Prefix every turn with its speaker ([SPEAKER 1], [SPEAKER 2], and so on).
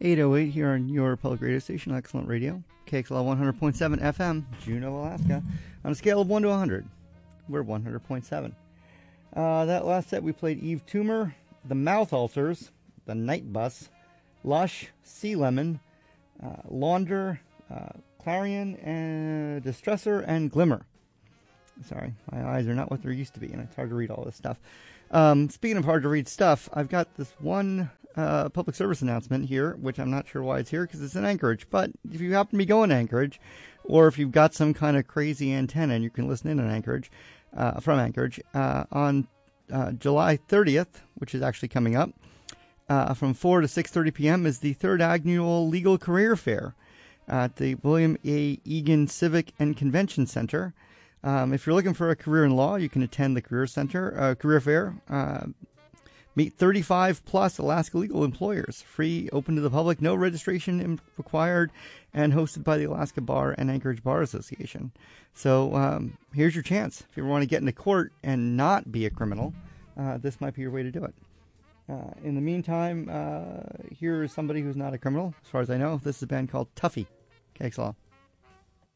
[SPEAKER 1] 808 here on your public radio station, Excellent Radio, KXL 100.7 FM, Juneau, Alaska. On a scale of 1 to 100, we're 100.7. That last set we played Eve Toomer, The Mouth Ulcers, The Night Bus, Lush, Sea Lemon, Launder, Clarion, and Distressor, and Glimmer. Sorry, my eyes are not what they're used to be, and it's hard to read all this stuff. Speaking of hard to read stuff, I've got this one public service announcement here, which I'm not sure why it's here because it's in Anchorage. But if you happen to be going to Anchorage, or if you've got some kind of crazy antenna and you can listen in on Anchorage, from Anchorage, on July 30th, which is actually coming up, from 4 to 6:30 p.m. is the third annual Legal Career Fair at the William A. Egan Civic and Convention Center. If you're looking for a career in law, you can attend the Career Fair. Meet 35 plus Alaska legal employers. Free, open to the public, no registration required, and hosted by the Alaska Bar and Anchorage Bar Association. So here's your chance. If you want to get into court and not be a criminal, this might be your way to do it. In the meantime, here is somebody who's not a criminal, as far as I know. This is a band called Tuffy. KXL.